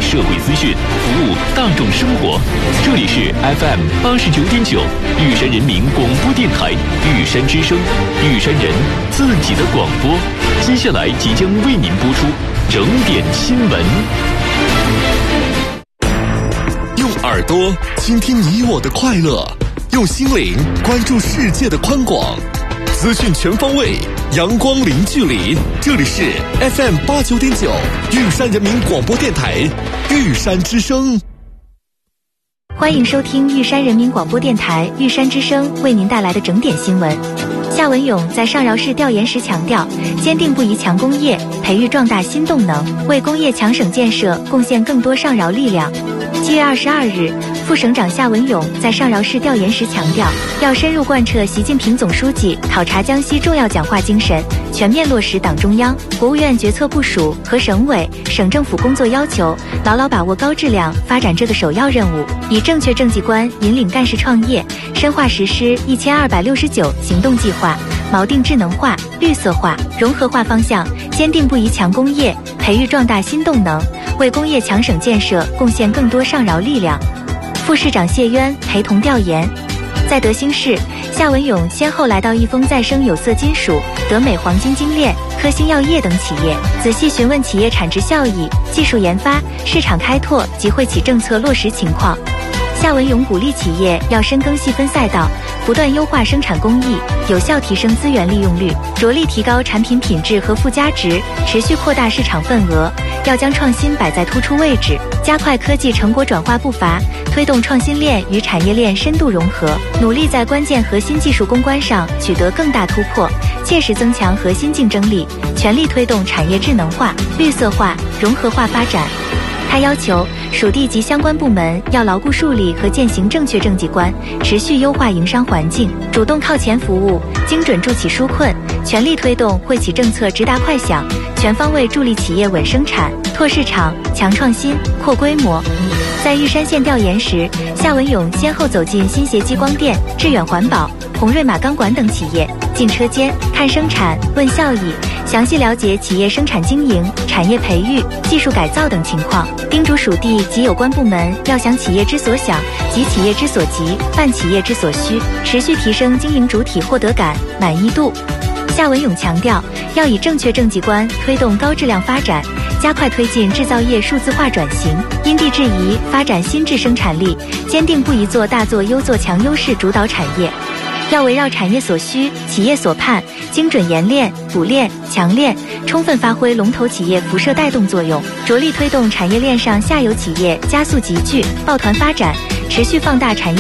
社会资讯，服务大众生活。这里是 FM 89.9玉山人民广播电台玉山之声，玉山人自己的广播。接下来即将为您播出整点新闻。 用耳朵倾听你我的快乐，用心灵关注世界的宽广。资讯全方位，阳光零距离。这里是 FM 89.9玉山人民广播电台玉山之声。 欢迎收听玉山人民广播电台玉山之声为您带来的整点新闻。夏文勇在上饶市调研时强调，坚定不移强工业，培育壮大新动能，为工业强省建设贡献更多上饶力量。7月22日，副省长夏文勇在上饶市调研时强调，要深入贯彻习近平总书记考察江西重要讲话精神，全面落实党中央、国务院决策部署和省委、省政府工作要求，牢牢把握高质量发展这个首要任务，以正确政绩观引领干事创业，深化实施1269行动计划，锚定智能化、绿色化、融合化方向，坚定不移强工业，培育壮大新动能，为工业强省建设贡献更多上饶力量。副市长谢渊陪同调研。在德兴市，夏文勇先后来到益丰再生有色金属、德美黄金精炼、科兴药业等企业，仔细询问企业产值效益、技术研发、市场开拓及惠企政策落实情况。夏文勇鼓励企业要深耕细分赛道，不断优化生产工艺，有效提升资源利用率，着力提高产品品质和附加值，持续扩大市场份额。要将创新摆在突出位置，加快科技成果转化步伐，推动创新链与产业链深度融合，努力在关键核心技术攻关上取得更大突破，切实增强核心竞争力，全力推动产业智能化、绿色化、融合化发展。他要求属地及相关部门要牢固树立和践行正确政绩观，持续优化营商环境，主动靠前服务，精准助企纾困，全力推动惠企政策直达快响，全方位助力企业稳生产、拓市场、强创新、扩规模。在玉山县调研时，夏文勇先后走进新协激光电、致远环保、宏瑞马钢管等企业，进车间看生产、问效益，详细了解企业生产经营、产业培育、技术改造等情况，叮嘱属地及有关部门要想企业之所想，急企业之所急，办企业之所需，持续提升经营主体获得感、满意度。夏文勇强调，要以正确政绩观推动高质量发展，加快推进制造业数字化转型，因地制宜发展新质生产力，坚定不移做大做优做强优势主导产业。要围绕产业所需、企业所盼，精准研炼、补炼、强炼，充分发挥龙头企业辐射带动作用，着力推动产业链上下游企业加速集聚、抱团发展，持续放大产业